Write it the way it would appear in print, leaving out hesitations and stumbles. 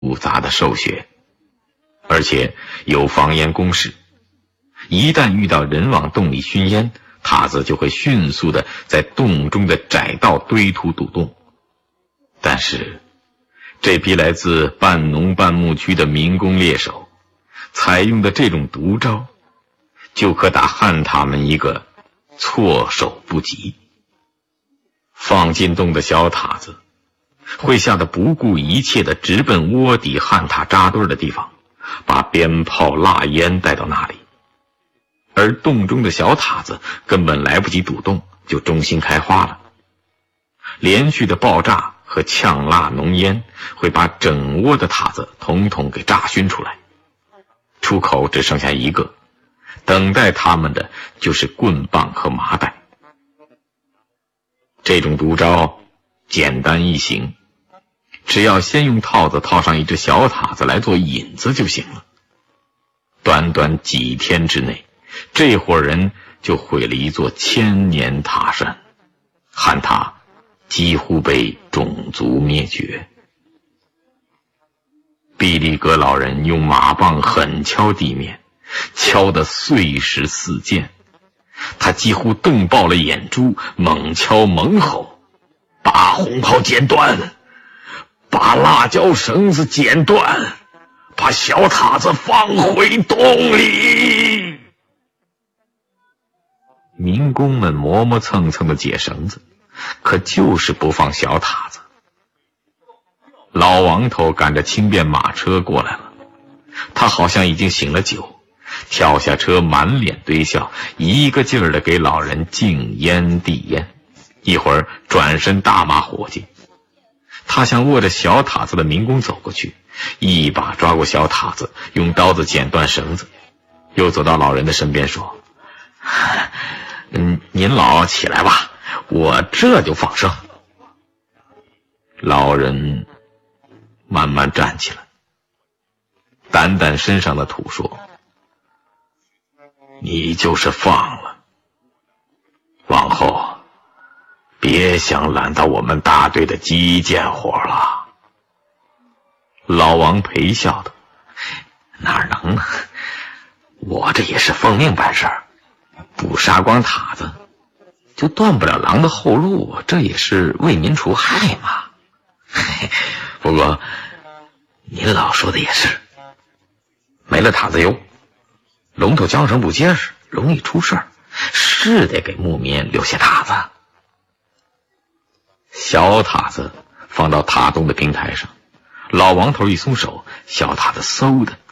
复杂的兽穴，而且有防烟工事。一旦遇到人往洞里熏烟，塔子就会迅速地在洞中的窄道堆土堵洞。但是这批来自半农半牧区的民工猎手采用的这种毒招，就可打汉塔们一个措手不及。放进洞的小塔子会吓得不顾一切地直奔窝底汉塔扎堆的地方，把鞭炮蜡烟带到那里。而洞中的小塔子根本来不及堵洞，就中心开花了。连续的爆炸和呛辣浓烟会把整窝的塔子统统给炸熏出来，出口只剩下一个，等待他们的就是棍棒和麻袋。这种毒招简单易行，只要先用套子套上一只小塔子来做引子就行了。短短几天之内，这伙人就毁了一座1000年塔山，汉塔几乎被种族灭绝。毕力格老人用马棒狠敲地面，敲得碎石四溅。他几乎瞪爆了眼珠，猛敲猛吼：把红炮剪断，把辣椒绳子剪断，把小塔子放回洞里。民工们磨磨蹭蹭地解绳子，可就是不放小塔子。老王头赶着轻便马车过来了，他好像已经醒了酒，跳下车满脸堆笑，一个劲儿地给老人敬烟递烟，一会儿转身大骂伙计。他向握着小塔子的民工走过去，一把抓过小塔子，用刀子剪断绳子，又走到老人的身边说：您老起来吧，我这就放生。老人慢慢站起来，掸掸身上的土说：你就是放了，往后别想揽到我们大队的基建活了。老王陪笑道：哪能呢，我这也是奉命办事儿，不杀光塔子就断不了狼的后路，这也是为民除害嘛。不过您老说的也是，没了塔子油，龙头缰绳不结实，容易出事儿，是得给牧民留下塔子。小塔子放到塔洞的平台上，老王头一松手，小塔子嗖的